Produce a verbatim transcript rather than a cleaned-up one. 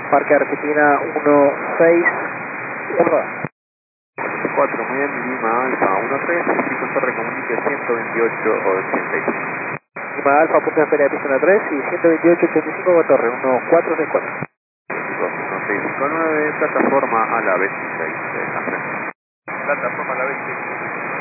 Parque Argentina uno seis uno. cuatro, muy bien, Lima Alfa uno tres, cinco Torre comunique ciento veintiocho ochenta y cinco. Lima Alfa, punto de espera de piso uno tres y ciento veintiocho ochenta y cinco Torre, uno cuatro seis cuatro. dos uno seis cinco nueve, plataforma a la veintiséis de la frente. Plataforma a la veintiséis.